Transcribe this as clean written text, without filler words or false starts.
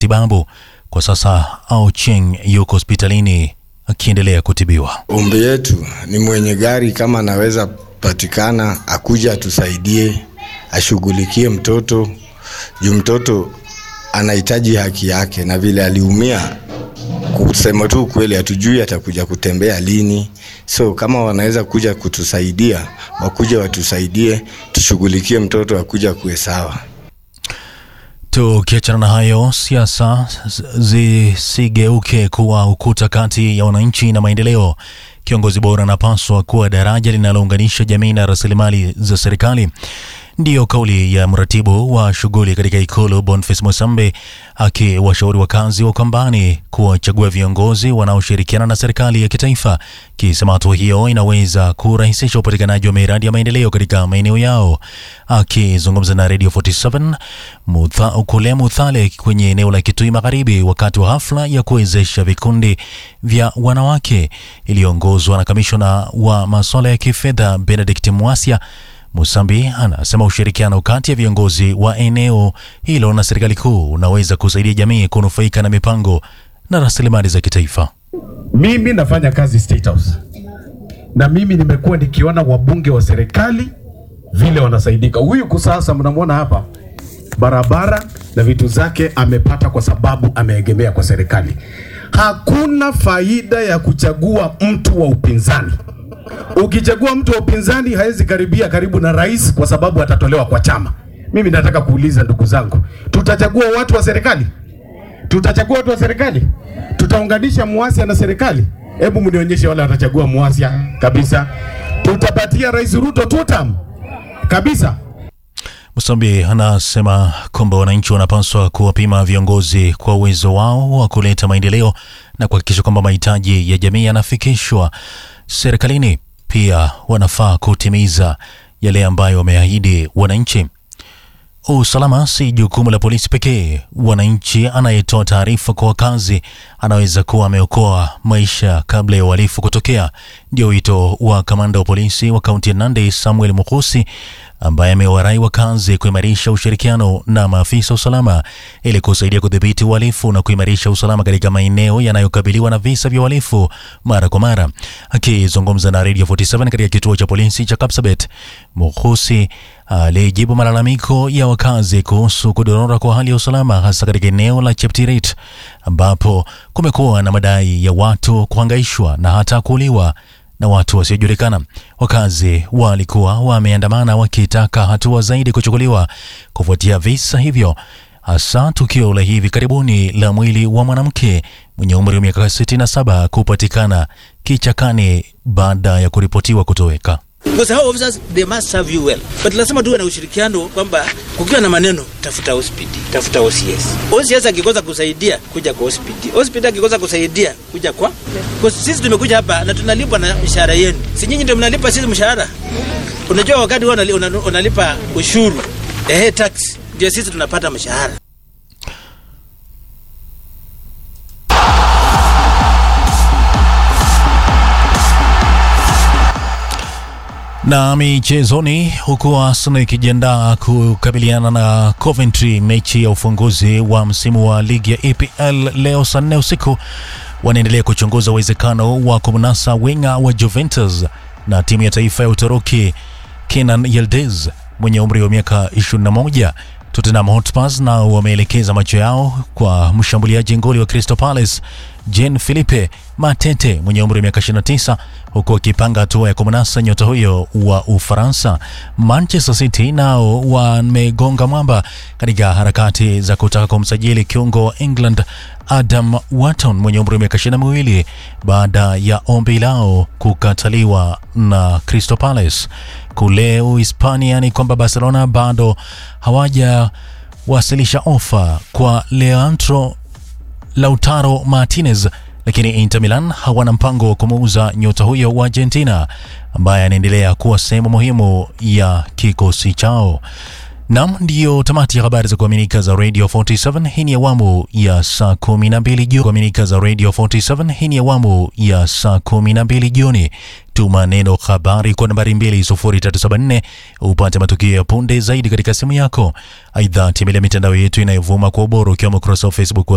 tibabu. Kwa sasa Ochieng yuko hospitalini akiendelea kutibiwa. Ombi yetu ni mwenye gari kama anaweza patikana akuja tusaidie, ashughulikie mtoto. Juu mtoto anahitaji haki yake, na vile aliumia, kusema tu kweli hatujui atakuja kutembea lini. So kama wanaweza kuja kutusaidia, wakuje watusaidie, tushughulikie mtoto akuja kuwe sawa. Tukiachana na hayo, siasa zisigeuke kuwa ukuta kati ya wananchi na maendeleo. Kiongozi bora anapaswa kuwa daraja linalounganisha jamii na rasilimali za serikali. Ndiyo kauli ya mratibu wa shughuli katika Ikulu Boniface Musambi, akiwashauri wakazi wa Ukambani kuwachagua viongozi wanaoshirikiana na serikali ya kitaifa, kisema hatua hiyo inaweza kurahisisha upatikanaji wa miradi ya maendeleo katika maeneo yao. Akizungumza na Radio 47 kule Muthale kwenye eneo la Kitui Magharibi wakati wa hafla ya kuwezesha vikundi vya wanawake iliyoongozwa na kamishona wa masuala ya kifedha Benedict Mwasia, Musambi anasema ushirikiano kati ya viongozi wa eneo hilo na serikali kuu unaweza kusaidia jamii kunufaika na mipango na rasilimali za kitaifa. Mimi nafanya kazi State House, na mimi nimekuwa nikiona wabunge wa serikali vile wanasaidika. Huyu kusasa mnamwona hapa, barabara na vitu zake amepata kwa sababu ameegemea kwa serikali. Hakuna faida ya kuchagua mtu wa upinzani. Ukichagua mtu wa upinzani hawezi karibia karibu na rais kwa sababu atatolewa kwa chama. Mimi nataka kuuliza ndugu zangu, tutachagua watu wa serikali? Tutachagua watu wa serikali? Tutaunganisha Mwasia na serikali? Hebu mnionyeshe wale watachagua Mwasia kabisa. Tutapatia Rais Ruto tutam kabisa. Musambi anasema kwamba wananchi wanapaswa kuwapima viongozi kwa uwezo wao wa kuleta maendeleo na kuhakikisha kwamba mahitaji ya jamii yanafikishwa serikalini. Pia wanafaa kutimiza yale ambayo wameahidi wananchi. Usalama si jukumu la polisi pekee. Wananchi anayetoa taarifa kwa wakazi anaweza kuwa ameokoa maisha kabla ya uhalifu kutokea. Ndio wito wa kamanda wa polisi wa kaunti ya Nandi Samuel Mukusi, ambaye amewarai wakazi kuimarisha ushirikiano na maafisa usalama ili kusaidia kudhibiti uhalifu na kuimarisha usalama katika maeneo yanayokabiliwa na visa vya uhalifu mara kwa mara. Akizungumza na Radio 47 katika kituo cha polisi cha Kapsabet, Mukusi alijibu malalamiko ya wakazi kuhusu kudorora kwa hali ya usalama hasa katika eneo la Cheptiret, ambapo kumekuwa na madai ya watu kuhangaishwa na hata kuuliwa na watu wasiojulikana. Wakazi walikuwa wameandamana wakitaka hatua zaidi kuchukuliwa kufuatia visa hivyo, hasa tukio la hivi karibuni la mwili wa mwanamke mwenye umri wa miaka 67 kupatikana kichakani baada ya kuripotiwa kutoweka. Because how officers, they must serve you well. But lazima tuwe na ushirikiano kwamba kukiwa na maneno, tafuta hospitali, tafuta OCS. OCS akikosa kusaidia kuja kwa hospitali. Hospitali akikosa kusaidia kuja kwa. Kwa sisi tumekuja hapa na tunalipwa na mshahara yenu. Si nyinyi ndio mnalipa sisi mshahara? Unajua wakati unalipa ushuru, tax, ndio sisi tunapata mshahara. Na michezoni, huku Arsenal ikijiandaa kukabiliana na Coventry mechi ya ufunguzi wa msimu wa ligi ya EPL leo saa 4 usiku, wanaendelea kuchunguza uwezekano wa kumnasa winga wa Juventus na timu ya taifa ya Uturuki Kenan Yildiz mwenye umri wa miaka 21. Tottenham Hotspur na wameelekeza macho yao kwa mshambuliaji ngoli wa Crystal Palace Jean-Philippe Matete mwenye umri wa miaka 29, huku akipanga hatua ya kumnasa nyota huyo wa Ufaransa. Manchester City nao wamegonga mwamba katika harakati za kutaka kumsajili kiungo wa England Adam Wharton mwenye umri wa miaka 22 baada ya ombi lao kukataliwa na Crystal Palace. Kule Uhispania ni kwamba Barcelona bado hawajawasilisha ofa kwa Leandro Lautaro Martinez, lakini Inter Milan hawana mpango wa kumuuza nyota huyo wa Argentina ambaye anaendelea kuwa sehemu muhimu ya kikosi chao. Nam, ndiyo tamati ya habari za kuaminika za Radio 47. Hii ni awamu ya saa 12 jioni. Kuaminika za Radio 47. Hii ni awamu ya saa 12 jioni. Tuma neno habari kwa nambari 20374 upate matukio ya punde zaidi katika simu yako. Aidha, tembelea mitandao yetu inayovuma kwa ubora ukiwemo ukurasa wa Facebook